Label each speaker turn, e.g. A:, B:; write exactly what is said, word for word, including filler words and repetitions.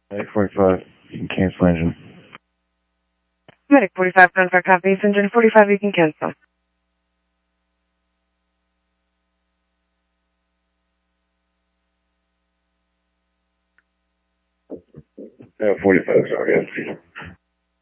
A: Medic forty-five, you can cancel engine.
B: Medic forty-five, confirm copy. Engine forty-five, you can cancel.
A: Uh, forty-five, sorry.